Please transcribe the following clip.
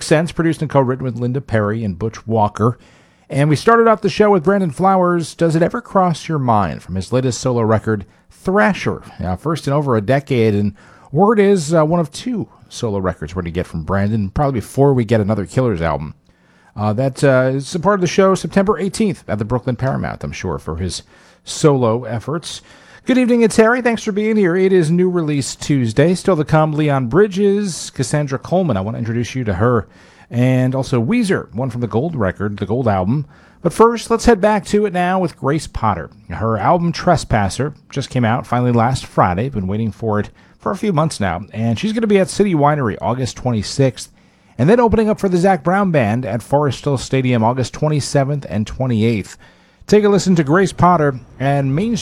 Sixth Sense, produced and co-written with Linda Perry and Butch Walker. And we started off the show with Brandon Flowers' Does It Ever Cross Your Mind from his latest solo record, Thrasher. First in over a decade, and word is one of two solo records we're going to get from Brandon, probably before we get another Killers album. That is a part of the show September 18th at the Brooklyn Paramount, I'm sure, for his solo efforts. Good evening, it's Harry. Thanks for being here. It is New Release Tuesday. Still to come, Leon Bridges, Cassandra Coleman. I want to introduce you to her. And also Weezer, one from the Gold record, the Gold album. But first, let's head back to it now with Grace Potter. Her album Trespasser just came out finally last Friday. Been waiting for it for a few months now. And she's going to be at City Winery August 26th. And then opening up for the Zac Brown Band at Forest Hill Stadium August 27th and 28th. Take a listen to Grace Potter and Main